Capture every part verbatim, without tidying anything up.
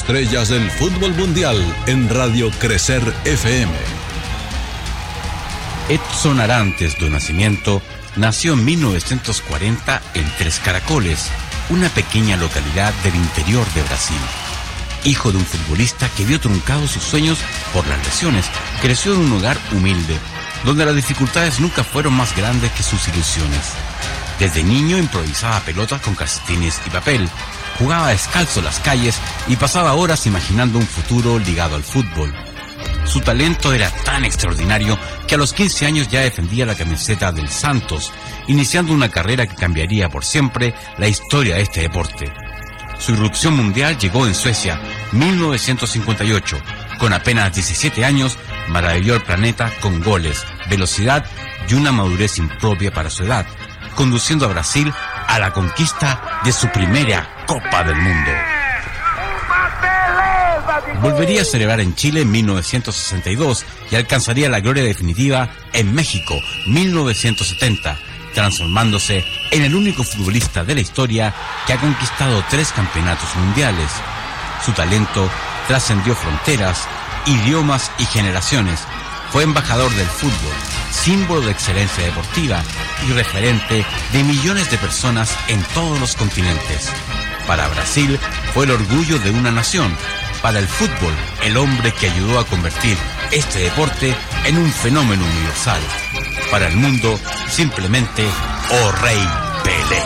estrellas del fútbol mundial en Radio Crecer F M. Edson Arantes do Nascimento nació en mil novecientos cuarenta en Tres Caracoles, una pequeña localidad del interior de Brasil. Hijo de un futbolista que vio truncados sus sueños por las lesiones, creció en un hogar humilde, donde las dificultades nunca fueron más grandes que sus ilusiones. Desde niño improvisaba pelotas con calcetines y papel, jugaba descalzo en las calles y pasaba horas imaginando un futuro ligado al fútbol. Su talento era tan extraordinario que a los quince años ya defendía la camiseta del Santos, iniciando una carrera que cambiaría por siempre la historia de este deporte. Su irrupción mundial llegó en Suecia, mil novecientos cincuenta y ocho. Con apenas diecisiete años, maravilló el planeta con goles, velocidad y una madurez impropia para su edad, conduciendo a Brasil a la conquista de su primera Copa del Mundo. Volvería a celebrar en Chile en mil novecientos sesenta y dos y alcanzaría la gloria definitiva en México, mil novecientos setenta, transformándose en el único futbolista de la historia que ha conquistado tres campeonatos mundiales. Su talento trascendió fronteras, idiomas y generaciones. Fue embajador del fútbol, símbolo de excelencia deportiva y referente de millones de personas en todos los continentes. Para Brasil fue el orgullo de una nación. Para el fútbol, el hombre que ayudó a convertir este deporte en un fenómeno universal. Para el mundo, simplemente, oh Rey Pelé.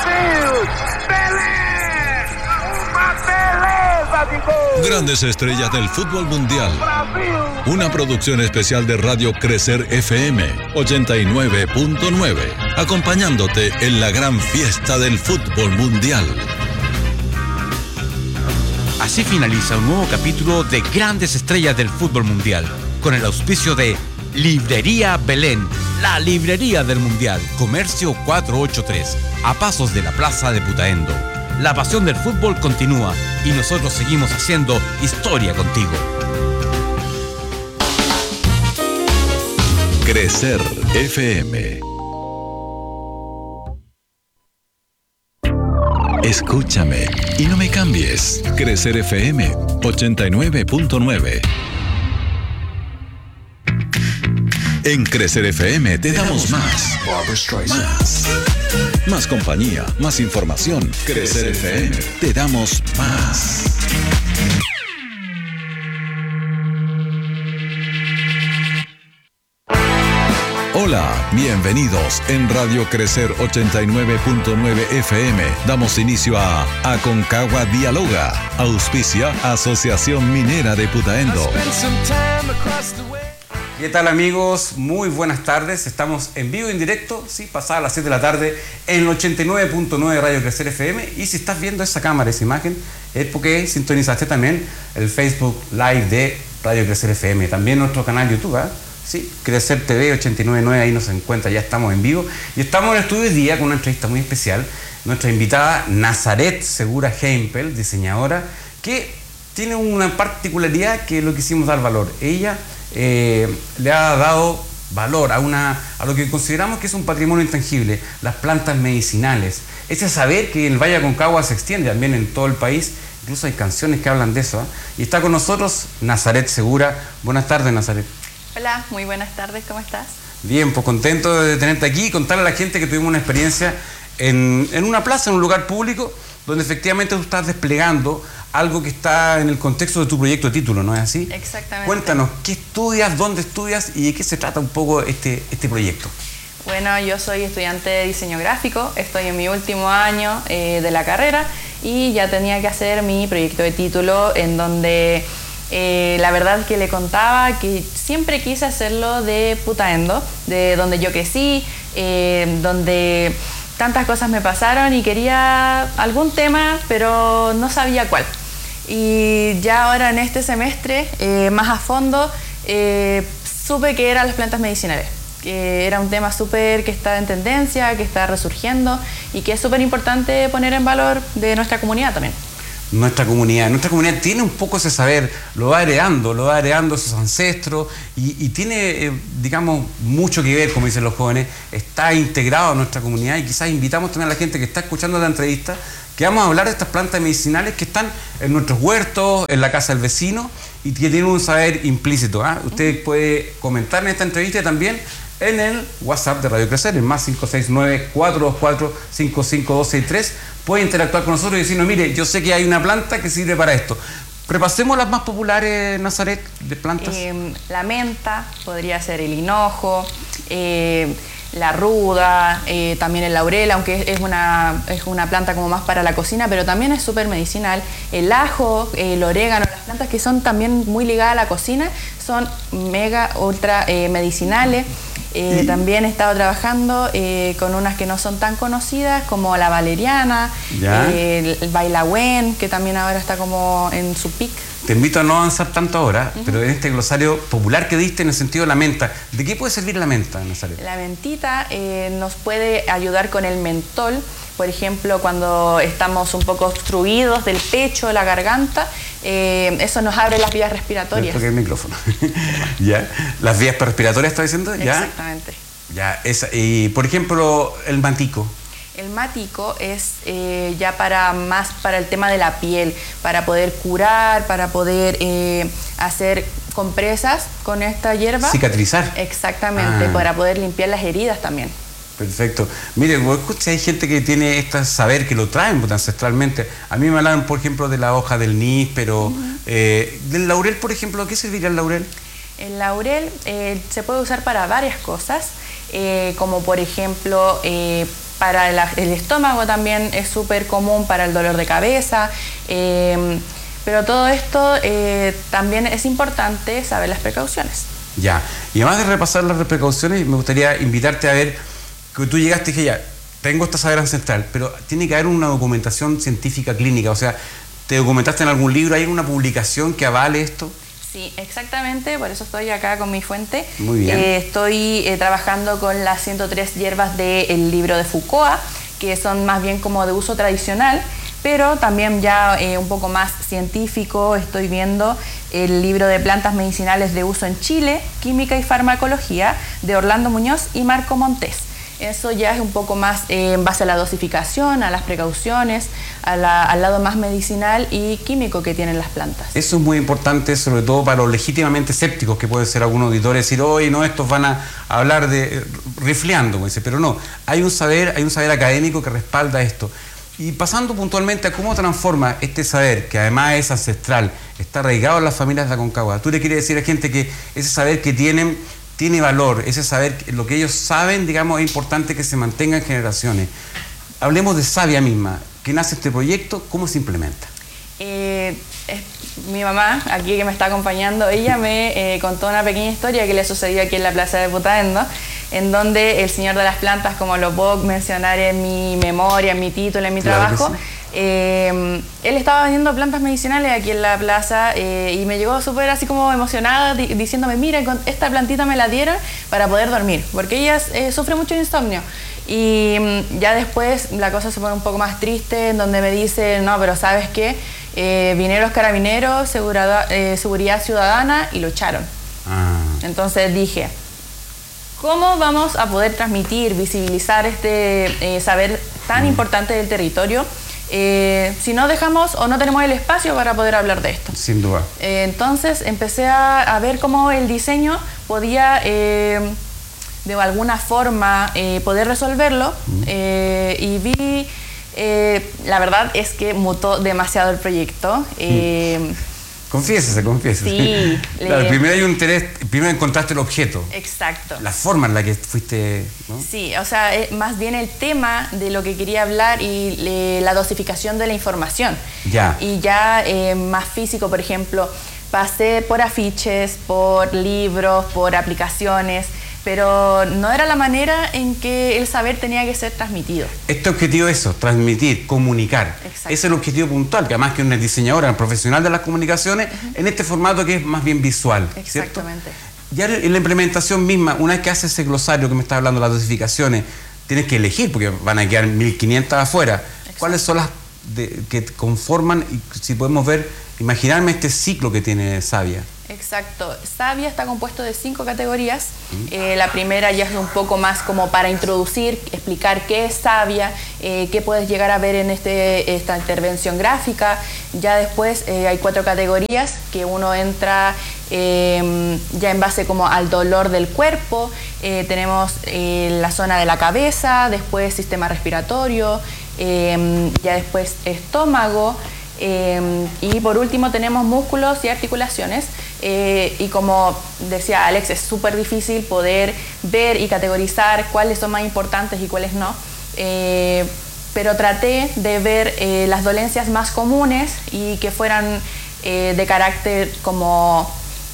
Grandes estrellas del fútbol mundial. Una producción especial de Radio Crecer F M ochenta y nueve punto nueve, acompañándote en la gran fiesta del fútbol mundial. Así finaliza un nuevo capítulo de Grandes Estrellas del Fútbol Mundial, con el auspicio de Librería Belén, la librería del Mundial, Comercio cuatrocientos ochenta y tres, a pasos de la Plaza de Putaendo. La pasión del fútbol continúa y nosotros seguimos haciendo historia contigo. Crecer F M. Escúchame y no me cambies. Crecer F M ochenta y nueve punto nueve. En Crecer F M te damos más. Más. Más compañía, más información. Crecer F M te damos más. Hola, bienvenidos. En Radio Crecer ochenta y nueve punto nueve F M damos inicio a Aconcagua Dialoga. Auspicia Asociación Minera de Putaendo. ¿Qué tal, amigos? Muy buenas tardes. Estamos en vivo y en directo, sí, pasadas las siete de la tarde, en el ochenta y nueve punto nueve Radio Crecer F M. Y si estás viendo esa cámara, esa imagen, es porque sintonizaste también el Facebook Live de Radio Crecer F M. También nuestro canal YouTube, ¿eh? Sí, Crecer T V ochenta y nueve punto nueve, ahí nos encuentra, ya estamos en vivo. Y estamos en el estudio hoy día con una entrevista muy especial. Nuestra invitada, Nazaret Segura Hempel, diseñadora, que tiene una particularidad que lo quisimos dar valor. Ella eh, le ha dado valor a, una, a lo que consideramos que es un patrimonio intangible, las plantas medicinales. Ese saber que en el Valle Aconcagua se extiende también en todo el país. Incluso hay canciones que hablan de eso, ¿eh? Y está con nosotros Nazaret Segura. Buenas tardes, Nazaret. Hola, muy buenas tardes, ¿cómo estás? Bien, pues contento de tenerte aquí y contarle a la gente que tuvimos una experiencia en, en una plaza, en un lugar público, donde efectivamente tú estás desplegando algo que está en el contexto de tu proyecto de título, ¿no es así? Exactamente. Cuéntanos, ¿qué estudias, dónde estudias y de qué se trata un poco este, este proyecto? Bueno, yo soy estudiante de diseño gráfico, estoy en mi último año eh, de la carrera y ya tenía que hacer mi proyecto de título en donde... Eh, la verdad que le contaba que siempre quise hacerlo de Putaendo, de donde yo crecí, eh, donde tantas cosas me pasaron y quería algún tema, pero no sabía cuál. Y ya ahora en este semestre, eh, más a fondo, eh, supe que eran las plantas medicinales, que era un tema súper que está en tendencia, que está resurgiendo y que es súper importante poner en valor de nuestra comunidad también. nuestra comunidad. Nuestra comunidad tiene un poco ese saber, lo va heredando, lo va heredando sus ancestros y, y tiene, eh, digamos, mucho que ver, como dicen los jóvenes, está integrado a nuestra comunidad y quizás invitamos también a la gente que está escuchando la entrevista que vamos a hablar de estas plantas medicinales que están en nuestros huertos, en la casa del vecino y que tienen un saber implícito. ¿eh? Usted puede comentar en esta entrevista también en el WhatsApp de Radio Crecer, en más cinco seis nueve, cuatro dos cuatro, cinco cinco dos seis tres. Puede interactuar con nosotros y decirnos, mire, yo sé que hay una planta que sirve para esto. Repasemos las más populares, Nazaret, de plantas. Eh, la menta, podría ser el hinojo, eh, la ruda, eh, también el laurel, aunque es una, es una planta como más para la cocina, pero también es súper medicinal. El ajo, el orégano, las plantas que son también muy ligadas a la cocina, son mega, ultra eh, medicinales. Eh, también he estado trabajando eh, con unas que no son tan conocidas, como la valeriana, eh, el, el bailagüen, que también ahora está como en su pic. Te invito a no avanzar tanto ahora, uh-huh. pero en este glosario popular que diste en el sentido de la menta, ¿de qué puede servir la menta, Nazaret? La mentita eh, nos puede ayudar con el mentol. Por ejemplo, cuando estamos un poco obstruidos del pecho, la garganta, eh, eso nos abre las vías respiratorias. Toqué el micrófono. ¿Ya? ¿Las vías respiratorias está diciendo? ¿Ya? Exactamente. Ya, esa, y por ejemplo, el matico. El mático es eh, ya para más para el tema de la piel, para poder curar, para poder eh, hacer compresas con esta hierba. Cicatrizar. Exactamente, ah. para poder limpiar las heridas también. Perfecto. Mire, vos escuchás, hay gente que tiene este saber que lo traen pues, ancestralmente. A mí me hablan, por ejemplo, de la hoja del níspero, uh-huh. eh, del laurel, por ejemplo. ¿Qué serviría el laurel? El laurel eh, se puede usar para varias cosas, eh, como por ejemplo, eh, para el, el estómago también es súper común, para el dolor de cabeza, eh, pero todo esto eh, también es importante saber las precauciones. Ya, y además de repasar las precauciones, me gustaría invitarte a ver que tú llegaste y dije, ya, tengo esta saber ancestral, pero tiene que haber una documentación científica clínica, o sea, ¿te documentaste en algún libro? ¿Hay una publicación que avale esto? Sí, exactamente, por eso estoy acá con mi fuente. Muy bien. Eh, estoy eh, trabajando con las ciento tres hierbas del libro de Foucault, que son más bien como de uso tradicional, pero también ya eh, un poco más científico. Estoy viendo el libro de plantas medicinales de uso en Chile, Química y Farmacología, de Orlando Muñoz y Marco Montés. Eso ya es un poco más eh, en base a la dosificación, a las precauciones, a la, al lado más medicinal y químico que tienen las plantas. Eso es muy importante, sobre todo para los legítimamente escépticos, que pueden ser algunos auditores, decir, oye, no, estos van a hablar de rifleando, dice, pero no, hay un saber, hay un saber académico que respalda esto. Y pasando puntualmente a cómo transforma este saber, que además es ancestral, está arraigado en las familias de Aconcagua. Tú le quieres decir a gente que ese saber que tienen tiene valor, ese saber, lo que ellos saben, digamos, es importante que se mantenga en generaciones. Hablemos de Savia misma, que nace este proyecto, ¿cómo se implementa? Eh, eh, mi mamá, aquí que me está acompañando, ella me eh, contó una pequeña historia que le sucedió aquí en la Plaza de Putaendo, en donde el Señor de las Plantas, como lo puedo mencionar en mi memoria, en mi título, en mi claro trabajo, Eh, él estaba vendiendo plantas medicinales aquí en la plaza eh, y me llegó súper así como emocionada di diciéndome, mira, esta plantita me la dieron para poder dormir, porque ella eh, sufre mucho de insomnio. Y mm, ya después la cosa se pone un poco más triste, en donde me dice, no, pero ¿sabes qué? Eh, vinieron los carabineros, segura, eh, seguridad ciudadana y lo echaron. Ah. Entonces dije, ¿cómo vamos a poder transmitir, visibilizar este eh, saber tan mm. importante del territorio? Eh, si no dejamos o no tenemos el espacio para poder hablar de esto. Sin duda. Eh, entonces empecé a, a ver cómo el diseño podía eh, de alguna forma eh, poder resolverlo mm. eh, y vi, eh, la verdad es que mutó demasiado el proyecto. Eh, mm. Confiésese, confiésese. Sí. Claro, le... primero hay un interés, primero encontraste el objeto. Exacto. La forma en la que fuiste, ¿no? Sí, o sea, eh, más bien el tema de lo que quería hablar y le, la dosificación de la información. Ya. Y ya eh, más físico, por ejemplo, pasé por afiches, por libros, por aplicaciones, pero no era la manera en que el saber tenía que ser transmitido. Este objetivo es eso, transmitir, comunicar. Exacto. Ese es el objetivo puntual, que además que una diseñadora, un profesional de las comunicaciones, uh-huh. en este formato que es más bien visual. Exactamente. ¿Cierto? Ya en la implementación misma, una vez que haces ese glosario que me está hablando, las dosificaciones, tienes que elegir, porque van a quedar mil quinientas afuera. Exacto. ¿Cuáles son las, de, que conforman, y si podemos ver, imaginarme este ciclo que tiene Savia. Exacto. Savia está compuesto de cinco categorías. ¿Mm? Eh, la primera ya es un poco más como para introducir, explicar qué es Savia, eh, qué puedes llegar a ver en este, esta intervención gráfica. Ya después eh, hay cuatro categorías que uno entra eh, ya en base como al dolor del cuerpo. Eh, tenemos eh, la zona de la cabeza, después sistema respiratorio, eh, ya después estómago. Eh, y por último tenemos músculos y articulaciones, eh, y como decía Alex, es súper difícil poder ver y categorizar cuáles son más importantes y cuáles no, eh, pero traté de ver eh, las dolencias más comunes y que fueran eh, de carácter como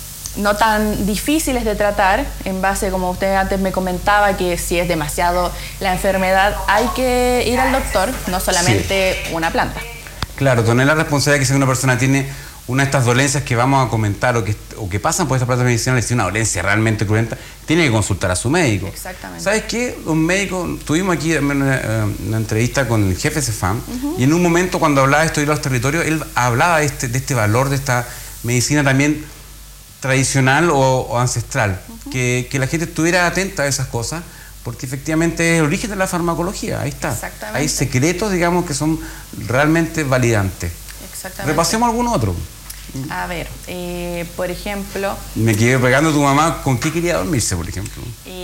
no tan difíciles de tratar, en base, como usted antes me comentaba, que si es demasiado la enfermedad hay que ir al doctor, no solamente sí. una planta. Claro, tener la responsabilidad que si una persona tiene una de estas dolencias que vamos a comentar o que, o que pasan por estas plantas medicinales, si una dolencia realmente cruenta, tiene que consultar a su médico. Exactamente. ¿Sabes qué? Los médicos, tuvimos aquí una, una entrevista con el jefe de CEFAM, uh-huh. y en un momento cuando hablaba de esto de los territorios, él hablaba de este, de este valor de esta medicina también tradicional o, o ancestral, uh-huh. que, que la gente estuviera atenta a esas cosas, porque efectivamente es el origen de la farmacología, ahí está. Exactamente. Hay secretos, digamos, que son realmente validantes. Exactamente. Repasemos algún otro. A ver, eh, por ejemplo... Me quedé pegando a tu mamá, ¿con qué quería dormirse, por ejemplo?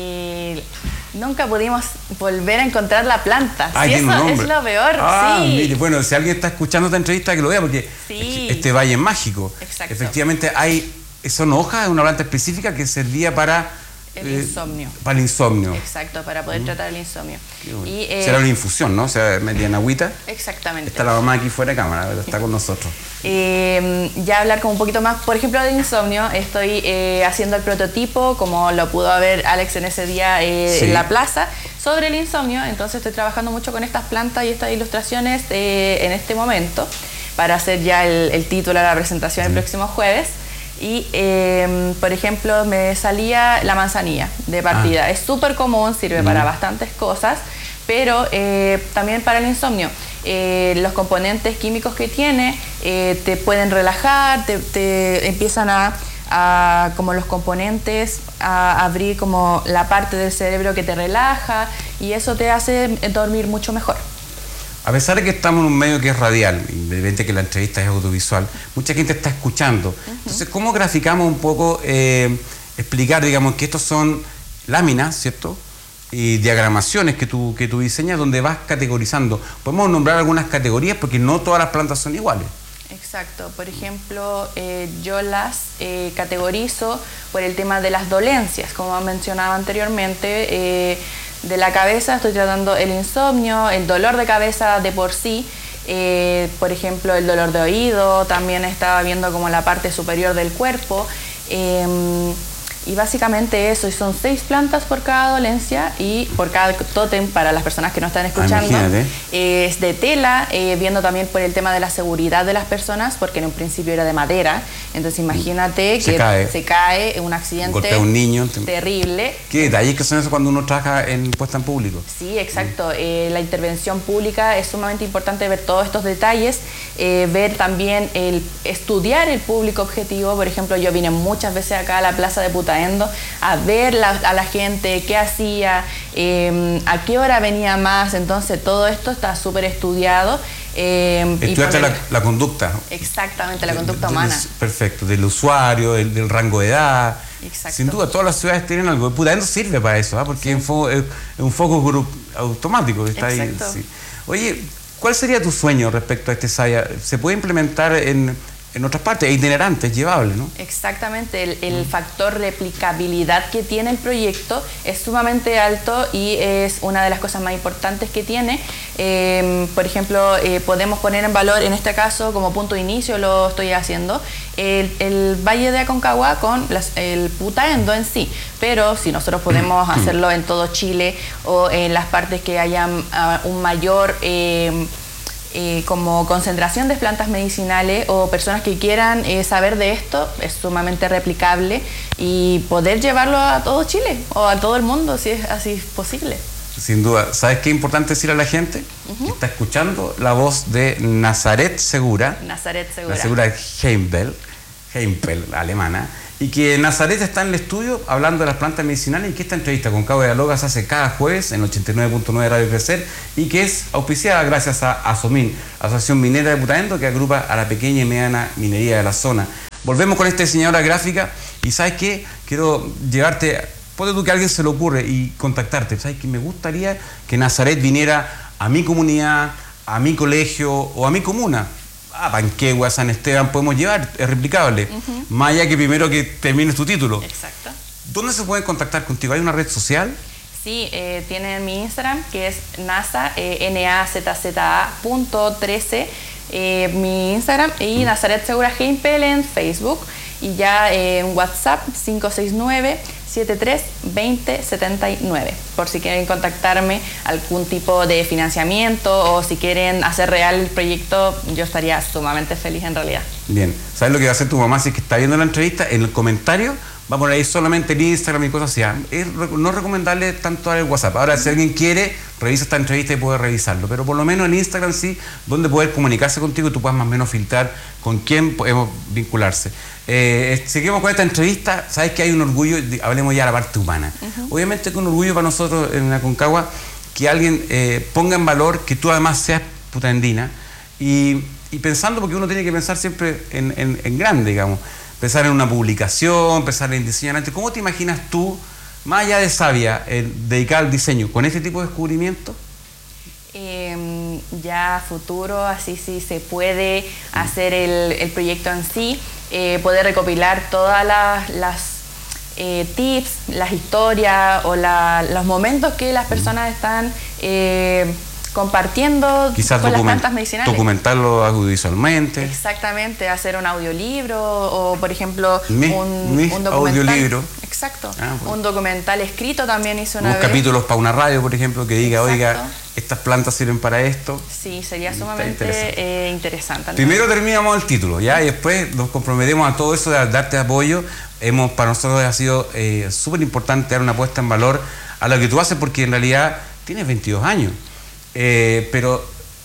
Eh, nunca pudimos volver a encontrar la planta. Ah, sí, tiene eso un nombre. Es lo peor, ah, sí. Mire, bueno, si alguien está escuchando esta entrevista, que lo vea, porque sí. este valle es mágico. Exacto. Efectivamente, hay, son hojas de una planta específica que servía para... El eh, insomnio. Para el insomnio. Exacto, para poder mm. tratar el insomnio. Bueno. Y, eh, será una infusión, ¿no? O sea, metían agüita. Exactamente. Está la mamá aquí fuera de cámara, pero está con nosotros. Eh, ya hablar como un poquito más, por ejemplo, del insomnio. Estoy eh, haciendo el prototipo, como lo pudo ver Alex en ese día eh, sí. en la plaza, sobre el insomnio. Entonces estoy trabajando mucho con estas plantas y estas ilustraciones eh, en este momento, para hacer ya el, el título de la presentación mm. el próximo jueves. Y, eh, por ejemplo, me salía la manzanilla de partida. Ah. Es súper común, sirve mm. para bastantes cosas, pero eh, también para el insomnio. Eh, los componentes químicos que tiene eh, te pueden relajar, te, te empiezan a, a, como los componentes, a abrir como la parte del cerebro que te relaja, y eso te hace dormir mucho mejor. A pesar de que estamos en un medio que es radial, independientemente que la entrevista es audiovisual, mucha gente está escuchando. Uh-huh. Entonces, ¿cómo graficamos un poco, eh, explicar, digamos, que estos son láminas, ¿cierto? Y diagramaciones que tú, que tú diseñas, donde vas categorizando. Podemos nombrar algunas categorías porque no todas las plantas son iguales. Exacto. Por ejemplo, eh, yo las eh, categorizo por el tema de las dolencias, como mencionaba anteriormente. Eh, De la cabeza estoy tratando el insomnio, el dolor de cabeza de por sí, eh, por ejemplo el dolor de oído, también estaba viendo como la parte superior del cuerpo, eh, y básicamente eso, y son seis plantas por cada dolencia y por cada tótem, para las personas que no están escuchando, eh, es de tela, eh, viendo también por el tema de la seguridad de las personas, porque en un principio era de madera, entonces imagínate se que cae. se cae en un accidente golpea a un niño terrible. ¿Qué detalles que son eso cuando uno trabaja en puesta en público? Sí, exacto. Mm. Eh, la intervención pública es sumamente importante, ver todos estos detalles, eh, ver también, el estudiar el público objetivo. Por ejemplo, yo vine muchas veces acá a la plaza de Putaendo a ver la, a la gente, qué hacía, eh, a qué hora venía más, entonces todo esto está súper estudiado. Eh, Estudiaste la, la conducta. Exactamente, la conducta de, humana. De, perfecto, del usuario, del, del rango de edad. Exacto. Sin duda, todas las ciudades tienen algo. Putaendo sirve para eso, ¿eh? Porque sí. es, un es un foco group automático. Está ahí, sí. Oye, ¿cuál sería tu sueño respecto a este Savia? ¿Se puede implementar en, en otras partes? Es itinerante, es llevable, ¿no? Exactamente, el, el factor replicabilidad que tiene el proyecto es sumamente alto y es una de las cosas más importantes que tiene. Eh, por ejemplo, eh, podemos poner en valor, en este caso, como punto de inicio lo estoy haciendo, el, el Valle de Aconcagua con las, el Putaendo en sí, pero si nosotros podemos hacerlo en todo Chile o en las partes que hayan uh, un mayor... Eh, Eh, como concentración de plantas medicinales o personas que quieran eh, saber de esto, es sumamente replicable y poder llevarlo a todo Chile o a todo el mundo si es así posible. Sin duda. ¿Sabes qué es importante decir a la gente? Uh-huh. Que está escuchando la voz de Nazaret Segura. Nazaret Segura. La Segura Heimpel, Heimpel, alemana. Y que Nazaret está en el estudio hablando de las plantas medicinales y que esta entrevista con Cabo de Dialoga se hace cada jueves en ochenta y nueve punto nueve Radio Crecer y que es auspiciada gracias a ASOMIN, Asociación Minera de Putaendo, que agrupa a la pequeña y mediana minería de la zona. Volvemos con esta diseñadora gráfica y ¿sabes qué? Quiero llevarte, ponte tú que a alguien se le ocurre y contactarte. ¿Sabes qué? Me gustaría que Nazaret viniera a mi comunidad, a mi colegio o a mi comuna. A Panquehua, San Esteban, podemos llevar, es replicable. Uh-huh. Más allá que primero que termines tu título. Exacto. ¿Dónde se pueden contactar contigo? ¿Hay una red social? Sí, eh, tienen mi Instagram, que es nasa, eh, N A Z Z A punto trece, eh, mi Instagram, y Nazaret Segura Heimpel en Facebook. Y ya en eh, WhatsApp, cinco seis nueve, siete tres, dos cero, siete nueve, por si quieren contactarme algún tipo de financiamiento o si quieren hacer real el proyecto, yo estaría sumamente feliz en realidad. Bien, ¿sabes lo que va a hacer tu mamá si es que está viendo la entrevista? En el comentario va a poner ahí solamente el Instagram y cosas así. Es no recomendable tanto el WhatsApp. Ahora, si alguien quiere, revisa esta entrevista y puede revisarlo. Pero por lo menos en Instagram sí, donde poder comunicarse contigo y tú puedas más o menos filtrar con quién podemos vincularse. Eh, seguimos con esta entrevista. Sabes que hay un orgullo, hablemos ya de la parte humana. Uh-huh. Obviamente que un orgullo para nosotros en la Concagua que alguien eh, ponga en valor que tú además seas putaendina y, y pensando, porque uno tiene que pensar siempre en, en, en grande, digamos. Pensar en una publicación, pensar en diseño. ¿Cómo te imaginas tú, más allá de Sabia, eh, dedicar al diseño, con este tipo de descubrimiento? Eh, ya a futuro, así sí se puede hacer el, el proyecto en sí, eh, poder recopilar todas las, las eh, tips, las historias o la, los momentos que las personas están eh, compartiendo quizás con las plantas medicinales. Documentarlo audiovisualmente. Exactamente, hacer un audiolibro o, por ejemplo, mi, un, mi un documental. Audiolibro. Exacto. Ah, bueno. Un documental escrito también hizo una Unos vez. capítulos para una radio, por ejemplo, que diga, Exacto. oiga, estas plantas sirven para esto. Sí, sería sumamente interesante. Eh, interesante. Primero terminamos el título, ¿ya? Y después nos comprometemos a todo eso de darte apoyo. Hemos, para nosotros ha sido eh, súper importante dar una puesta en valor a lo que tú haces, porque en realidad tienes veintidós años. Eh, pero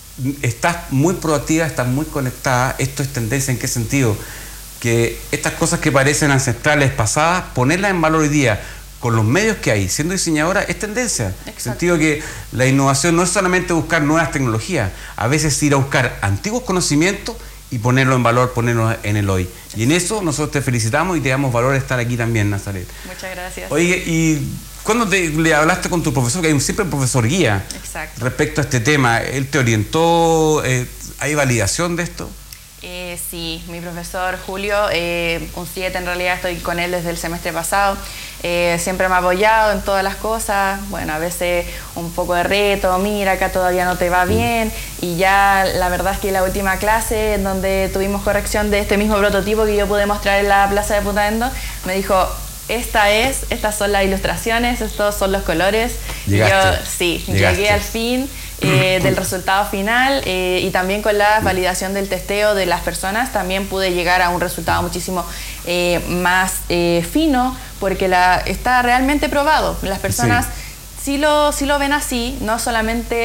estás muy proactiva, estás muy conectada. Esto es tendencia, ¿en qué sentido? Que estas cosas que parecen ancestrales, pasadas, ponerlas en valor hoy día con los medios que hay, siendo diseñadora, es tendencia. En el sentido que la innovación no es solamente buscar nuevas tecnologías, a veces ir a buscar antiguos conocimientos y ponerlo en valor, ponerlo en el hoy. Exacto. Y en eso nosotros te felicitamos y te damos valor estar aquí también, Nazaret. Muchas gracias. Oye, y ¿cuándo te, le hablaste con tu profesor? Que hay un, siempre un profesor guía. Exacto. Respecto a este tema, ¿él te orientó? Eh, ¿Hay validación de esto? Eh, sí, mi profesor Julio, eh, un siete en realidad, estoy con él desde el semestre pasado, eh, siempre me ha apoyado en todas las cosas, bueno, a veces un poco de reto, mira, acá todavía no te va bien, y ya la verdad es que la última clase en donde tuvimos corrección de este mismo prototipo que yo pude mostrar en la plaza de Putaendo, me dijo, esta es, estas son las ilustraciones, estos son los colores. Llegaste. Yo sí, Llegaste. Llegué al fin eh, del resultado final eh, y también con la validación del testeo de las personas también pude llegar a un resultado muchísimo eh, más eh, fino, porque la, está realmente probado. Las personas sí, sí, lo, sí lo ven así, no solamente